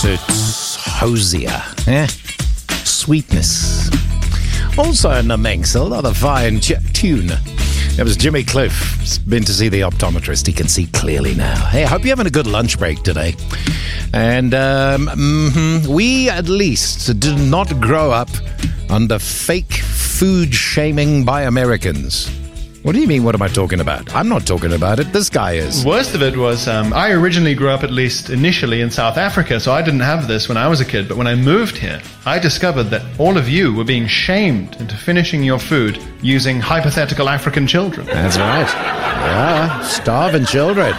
It's Hosier. Sweetness. Also in the mix, another fine tune. It was Jimmy Cliff. He's been to see the optometrist. He can see clearly now. Hey, I hope you're having a good lunch break today. And we at least did not grow up under fake food shaming by Americans. What do you mean, what am I talking about? I'm not talking about it. This guy is. Worst of it was, I originally grew up, at least initially, in South Africa, so I didn't have this when I was a kid. But when I moved here, I discovered that all of you were being shamed into finishing your food using hypothetical African children. That's right. Yeah, starving children.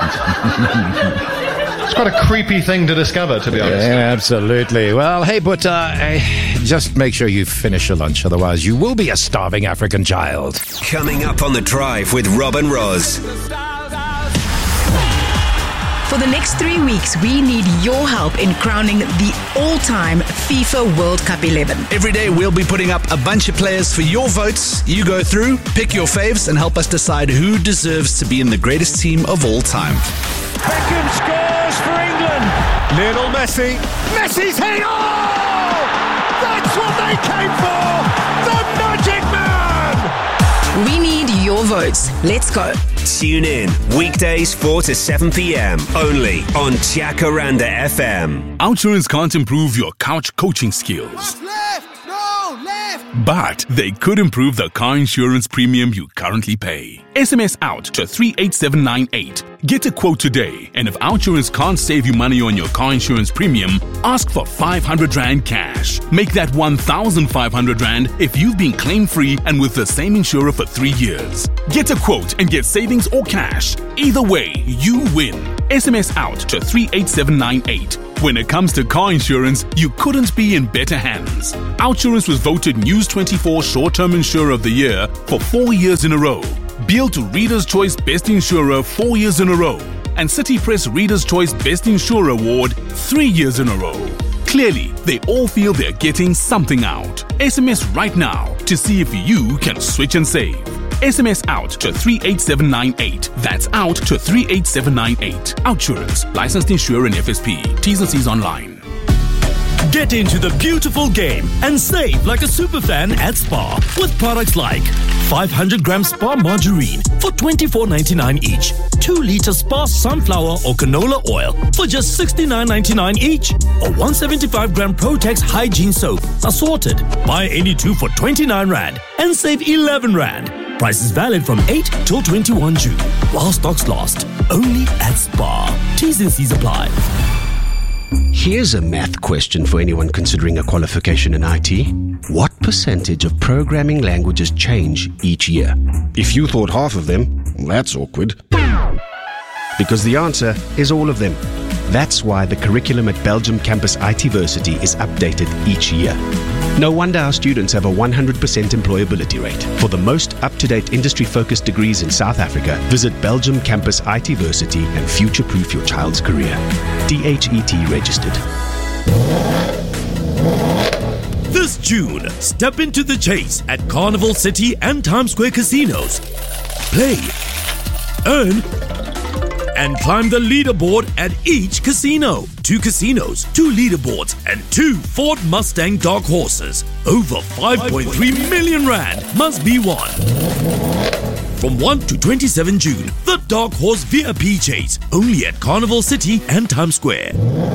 It's quite a creepy thing to discover, to be honest. Yeah, absolutely. Well, hey, but just make sure you finish your lunch, otherwise you will be a starving African child. Coming up on The Drive with Rob and Roz. For the next 3 weeks, we need your help in crowning the all-time FIFA World Cup 11. Every day we'll be putting up a bunch of players for your votes. You go through, pick your faves, and help us decide who deserves to be in the greatest team of all time. Beckham scores for England. Lionel Messi. Messi's hit. Oh! That's what they came for! The Magic Man! We need your votes. Let's go. Tune in weekdays 4 to 7 p.m. only on Jacaranda FM. OUTsurance can't improve your couch coaching skills. Left! No! Left! But they could improve the car insurance premium you currently pay. SMS out to 38798. Get a quote today, and if OUTsurance can't save you money on your car insurance premium, ask for 500 Rand cash. Make that 1,500 Rand if you've been claim-free and with the same insurer for 3 years. Get a quote and get savings or cash. Either way, you win. SMS out to 38798. When it comes to car insurance, you couldn't be in better hands. OUTsurance was voted News 24 Short-Term Insurer of the Year for 4 years in a row. Beal to Reader's Choice Best Insurer 4 years in a row. And City Press Reader's Choice Best Insurer Award 3 years in a row. Clearly, they all feel they're getting something out. SMS right now to see if you can switch and save. SMS out to 38798. That's out to 38798. OUTsurance. Licensed insurer and FSP. T's and C's online. Get into the beautiful game and save like a superfan at Spar with products like 500 gram Spar margarine for $24.99 each, 2-liter Spar sunflower or canola oil for just $69.99 each, or 175 gram Protex hygiene soap assorted. Buy any two for 29 Rand and save 11 Rand. Price is valid from 8 till 21 June while stocks last. Only at Spar. T's and C's apply. Here's a math question for anyone considering a qualification in IT. What percentage of programming languages change each year? If you thought half of them, that's awkward. Because the answer is all of them. That's why the curriculum at Belgium Campus ITversity is updated each year. No wonder our students have a 100% employability rate. For the most up-to-date industry-focused degrees in South Africa, visit Belgium Campus ITversity and future-proof your child's career. DHET registered. This June, step into the chase at Carnival City and Times Square casinos. Play, earn, and climb the leaderboard at each casino. 2 casinos, 2 leaderboards, and 2 Ford Mustang Dark Horses. Over 5.3 million Rand must be won. From 1 to 27 June, the Dark Horse VIP Chase, only at Carnival City and Times Square.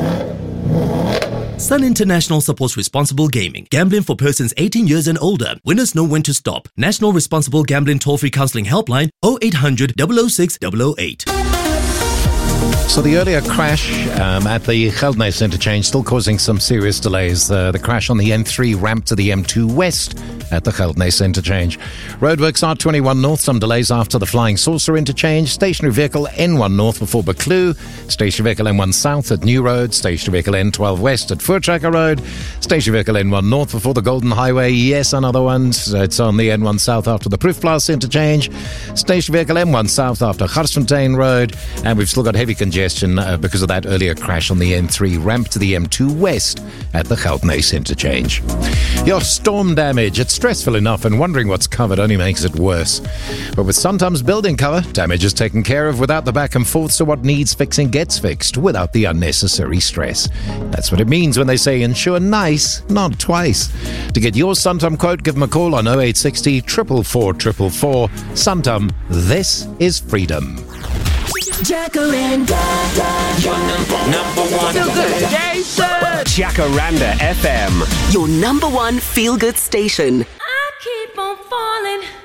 Sun International supports responsible gaming. Gambling for persons 18 years and older. Winners know when to stop. National Responsible Gambling Toll-Free Counseling Helpline 0800 006 008. So the earlier crash at the Geldnys interchange still causing some serious delays. The crash on the N3 ramp to the M2 West at the Geldnys interchange. Roadworks R21 North, some delays after the Flying Saucer interchange. Stationary vehicle N1 North before Buccleuch. Stationary vehicle N1 South at New Road. Stationary vehicle N12 West at Voortrekker Road. Stationary vehicle N1 North before the Golden Highway. Yes, another one. It's on the N1 South after the Proefplaas interchange. Stationary vehicle M1 South after Garsfontein Road. And we've still got heavy congestion because of that earlier crash on the N3 ramp to the M2 West at the Geldnys interchange. Your storm damage. It's stressful enough, and wondering what's covered only makes it worse. But with Santam's building cover, damage is taken care of without the back and forth, so what needs fixing gets fixed without the unnecessary stress. That's what it means when they say insure nice, not twice. To get your Santam quote, give them a call on 0860 444 444. Santam, this is freedom. Jacaranda, your number one feel good station. Jacaranda FM, your number one feel good station. I keep on falling.